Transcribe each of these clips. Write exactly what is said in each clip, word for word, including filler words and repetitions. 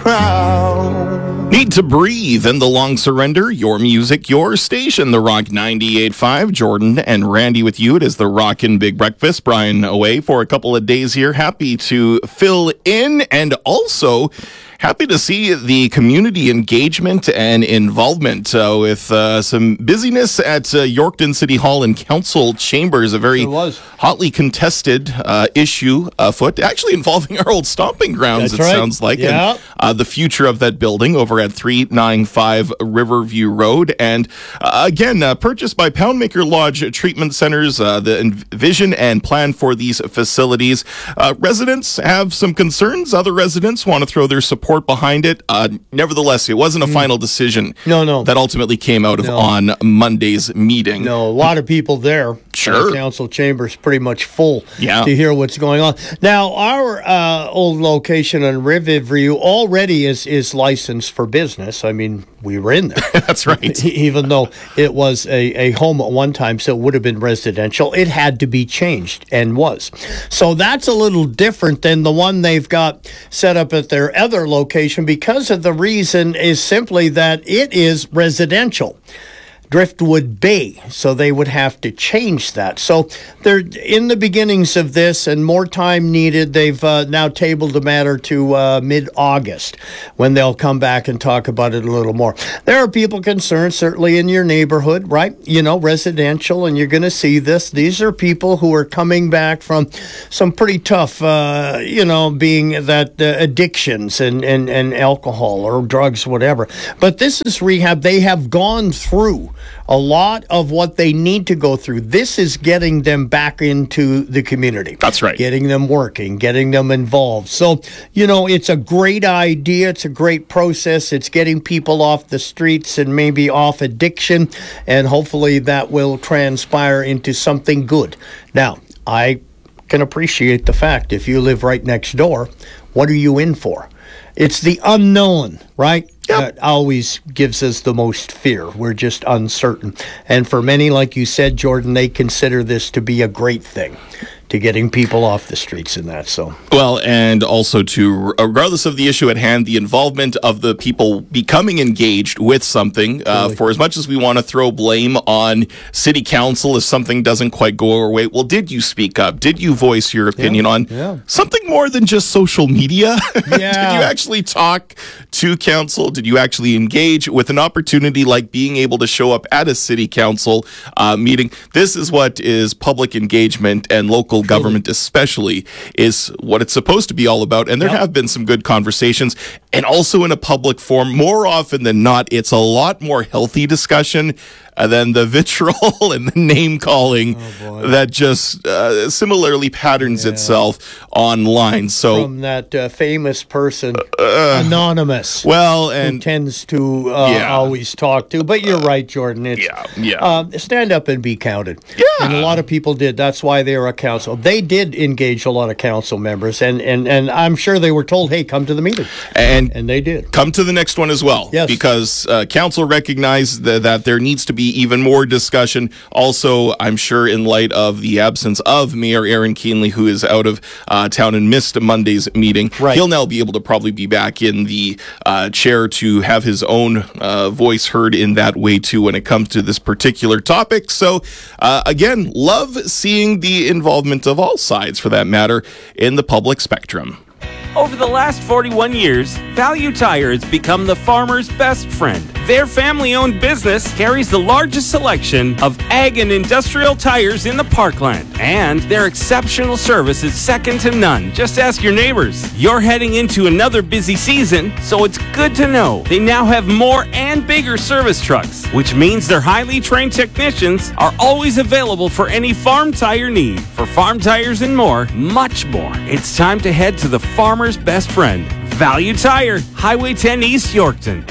proud. Need to breathe in the long surrender. Your music, your station, The Rock ninety-eight point five. Jordan and Randy with you. It is The Rockin' Big Breakfast. Brian away for a couple of days here. Happy to fill in, and also happy to see the community engagement and involvement uh, with uh, some busyness at uh, Yorkton City Hall and Council Chambers. A very hotly contested uh, issue afoot, actually involving our old stomping grounds. That's it right. sounds like, Yeah. and uh, the future of that building over at three ninety-five Riverview Road, and uh, again uh, purchased by Poundmaker Lodge Treatment Centers. Uh, the vision and plan for these facilities. Uh, residents have some concerns. Other residents want to throw their support behind it. Uh, nevertheless, it wasn't a mm. final decision. No, no. That ultimately came out of No. on Monday's meeting. No, a lot of people there. Sure. The council chamber's pretty much full Yeah. to hear what's going on. Now, our uh, old location on Riverview already is, is licensed for business. I mean, we were in there. That's right. Even though it was a, a home at one time, so it would have been residential, it had to be changed and was. So that's a little different than the one they've got set up at their other location, because of the reason is simply that it is residential. Driftwood Bay, so they would have to change that. So they're in the beginnings of this, and more time needed. They've uh, now tabled the matter to uh, mid-August, when they'll come back and talk about it a little more. There are people concerned, certainly in your neighborhood, right? You know, residential, and you're going to see this. These are people who are coming back from some pretty tough, uh, you know, being that uh, addictions and, and, and alcohol or drugs, whatever. But this is rehab. They have gone through a lot of what they need to go through. This is getting them back into the community. That's right. Getting them working, getting them involved. So, you know, it's a great idea. It's a great process. It's getting people off the streets and maybe off addiction, and hopefully that will transpire into something good. Now, I can appreciate the fact, if you live right next door, what are you in for? It's the unknown, right? Yep. That always gives us the most fear. We're just uncertain. And for many, like you said, Jordan, they consider this to be a great thing, to getting people off the streets and that. So well, and also to, regardless of the issue at hand, the involvement of the people becoming engaged with something. Uh, really? For as much as we want to throw blame on city council if something doesn't quite go our way, well, did you speak up? Did you voice your opinion yeah, on yeah. something more than just social media? Yeah. Did you actually talk to council? Did you actually engage with an opportunity like being able to show up at a city council uh, meeting? This is what is public engagement, and local Truly. government especially is what it's supposed to be all about. And there yep. have been some good conversations, and also in a public forum. More often than not, it's a lot more healthy discussion uh, than the vitriol and the name calling oh that just uh, similarly patterns yeah. itself online. So from that uh, famous person, uh, anonymous, well, and who tends to uh, yeah. always talk to. But you're right, Jordan. It's, yeah, yeah. Uh, stand up and be counted. Yeah, and a lot of people did. That's why they were a council. They did engage a lot of council members, and and and I'm sure they were told, "Hey, come to the meeting," and and they did. Come to the next one as well. Yes, because uh, council recognized th- that there needs to be even more discussion. Also, I'm sure in light of the absence of Mayor Aaron Keenley, who is out of uh, town and missed Monday's meeting, right. he'll now be able to probably be back in the uh, chair to have his own uh, voice heard in that way too when it comes to this particular topic. So uh, again, love seeing the involvement of all sides, for that matter, in the public spectrum. Over the last forty-one years, Value Tire has become the farmer's best friend. Their family-owned business carries the largest selection of ag and industrial tires in the Parkland, and their exceptional service is second to none. Just ask your neighbors. You're heading into another busy season, so it's good to know they now have more and bigger service trucks, which means their highly trained technicians are always available for any farm tire need. For farm tires and more, much more, it's time to head to the farmer's best friend, Value Tire, Highway ten East Yorkton.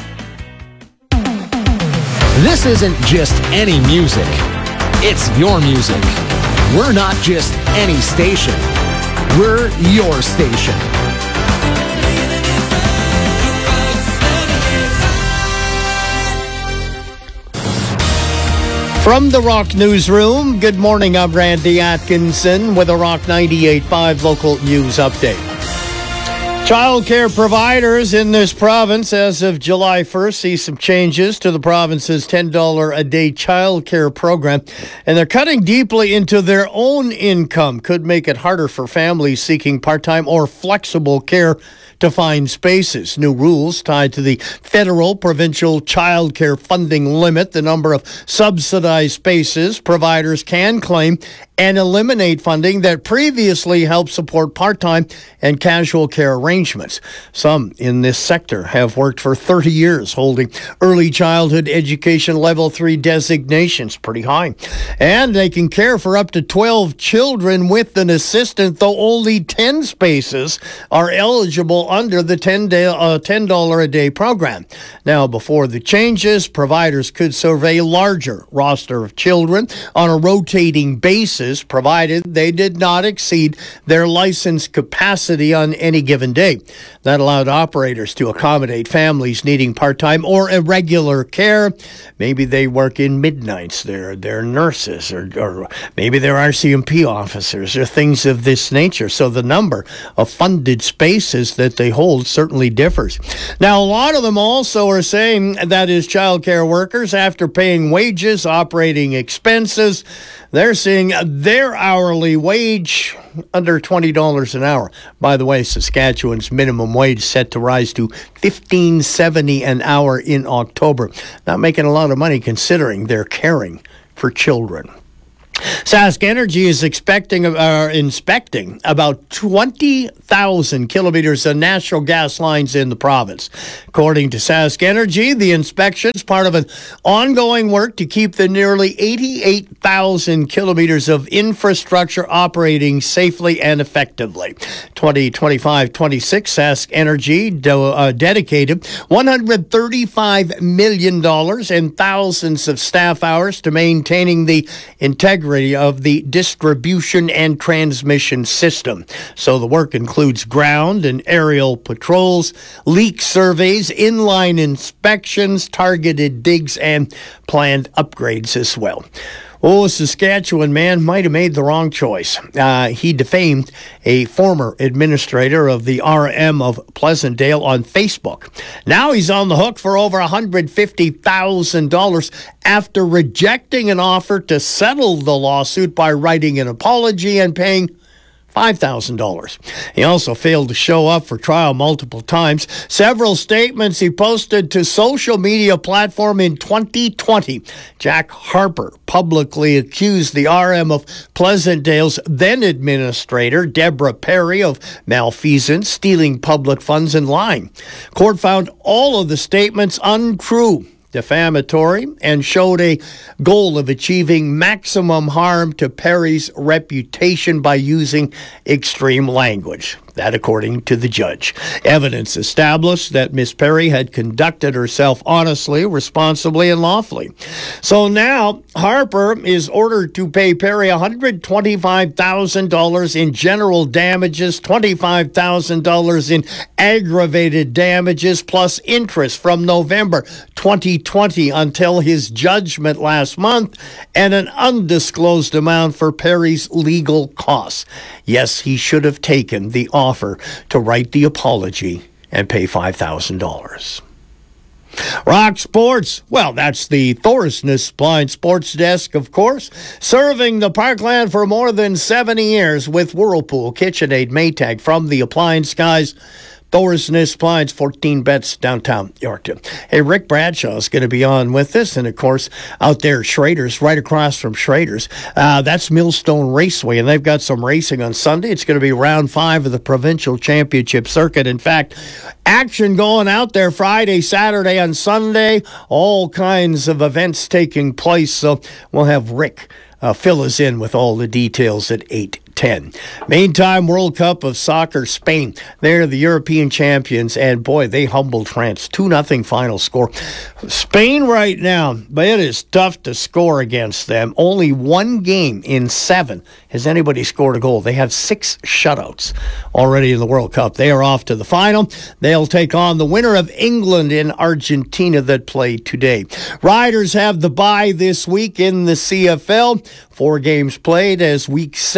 This isn't just any music. It's your music. We're not just any station. We're your station. From the Rock Newsroom, good morning. I'm Randy Atkinson with a Rock ninety-eight point five local news update. Child care providers in this province as of July first see some changes to the province's ten dollars a day child care program, and they're cutting deeply into their own income. Could make it harder for families seeking part-time or flexible care to find spaces. New rules tied to the federal provincial child care funding limit the number of subsidized spaces providers can claim and eliminate funding that previously helped support part-time and casual care arrangements. Some in this sector have worked for thirty years, holding early childhood education level three designations, pretty high. And they can care for up to twelve children with an assistant, though only ten spaces are eligible under the ten dollars a day program. Now, before the changes, providers could survey a larger roster of children on a rotating basis, provided they did not exceed their license capacity on any given day. That allowed operators to accommodate families needing part-time or irregular care. Maybe they work in midnights, they're, they're nurses, or, or maybe they're R C M P officers, or things of this nature. So the number of funded spaces that they hold certainly differs. Now, a lot of them also are saying that as child care workers, after paying wages, operating expenses, they're seeing their hourly wage under twenty dollars an hour. By the way, Saskatchewan's minimum wage set to rise to fifteen seventy an hour in October. Not making a lot of money considering they're caring for children. Sask Energy is expecting, uh, inspecting about twenty thousand kilometers of natural gas lines in the province. According to Sask Energy, the inspection is part of an ongoing work to keep the nearly eighty-eight thousand kilometers of infrastructure operating safely and effectively. twenty twenty-five twenty-six, Sask Energy do, uh, dedicated one hundred thirty-five million dollars and thousands of staff hours to maintaining the integrity of the distribution and transmission system. So the work includes ground and aerial patrols, leak surveys, inline inspections, targeted digs, and planned upgrades as well. Oh, a Saskatchewan man might have made the wrong choice. Uh, he defamed a former administrator of the R M of Pleasantdale on Facebook. Now he's on the hook for over one hundred fifty thousand dollars after rejecting an offer to settle the lawsuit by writing an apology and paying five thousand dollars. He also failed to show up for trial multiple times. Several statements he posted to social media platform in twenty twenty. Jack Harper publicly accused the R M of Pleasantdale's then administrator, Deborah Perry, of malfeasance, stealing public funds, and lying. Court found all of the statements untrue, defamatory, and showed a goal of achieving maximum harm to Perry's reputation by using extreme language. That, according to the judge. Evidence established that Miss Perry had conducted herself honestly, responsibly, and lawfully. So now Harper is ordered to pay Perry one hundred twenty-five thousand dollars in general damages, twenty-five thousand dollars in aggravated damages, plus interest from November twenty twenty until his judgment last month, and an undisclosed amount for Perry's legal costs. Yes, he should have taken the offer to write the apology and pay five thousand dollars. Rock Sports, well, that's the Thorsness Blind Sports Desk, of course, serving the Parkland for more than seventy years with Whirlpool, KitchenAid, Maytag, from the appliance guys. Thorsness Appliance, fourteen Bets, downtown Yorkton. Hey, Rick Bradshaw is going to be on with us, and of course, out there, Schrader's, right across from Schrader's. Uh, that's Millstone Raceway, and they've got some racing on Sunday. It's going to be round five of the Provincial Championship Circuit. In fact, action going out there Friday, Saturday, and Sunday. All kinds of events taking place, so we'll have Rick uh, fill us in with all the details at eight ten. Meantime, World Cup of Soccer, Spain. They're the European champions, and boy, they humbled France. two nothing final score. Spain right now, but it is tough to score against them. Only one game in seven has anybody scored a goal. They have six shutouts already in the World Cup. They are off to the final. They'll take on the winner of England and Argentina that play today. Riders have the bye this week in the C F L. Four games played as week seven gets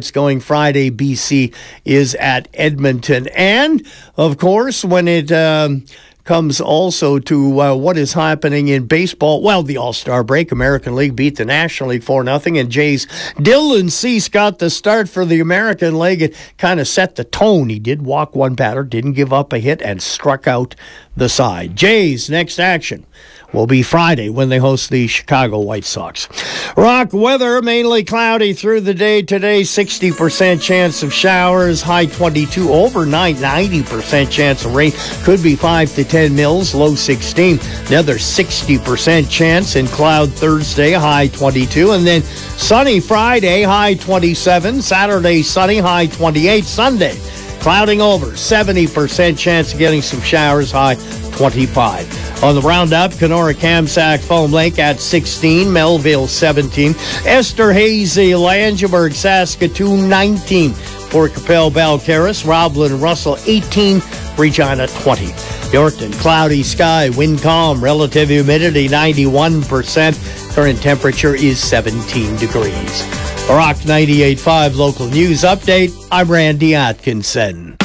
gets going Friday, B C is at Edmonton. And, of course, when it um, comes also to uh, what is happening in baseball, well, the All-Star break, American League beat the National League four nothing, and Jays' Dylan Cease got the start for the American League. It kind of set the tone. He did walk one batter, didn't give up a hit, and struck out the side. Jays' next action will be Friday when they host the Chicago White Sox. Rock weather, mainly cloudy through the day today, sixty percent chance of showers, high twenty-two, overnight ninety percent chance of rain, could be five to ten mils, low sixteen. Another sixty percent chance in cloud Thursday, high twenty-two, and then sunny Friday, high twenty-seven, Saturday sunny, high twenty-eight, Sunday clouding over, seventy percent chance of getting some showers, high twenty-five. On the roundup, Kenora Kamsack Foam Lake at sixteen, Melville seventeen, Esterhazy, Langeberg, Saskatoon nineteen, Fort Capel, Balcarres, Roblin, Russell eighteen, Regina twenty. Yorkton, cloudy sky, wind calm, relative humidity ninety-one percent, current temperature is seventeen degrees. Rock ninety-eight point five local news update. I'm Randy Atkinson.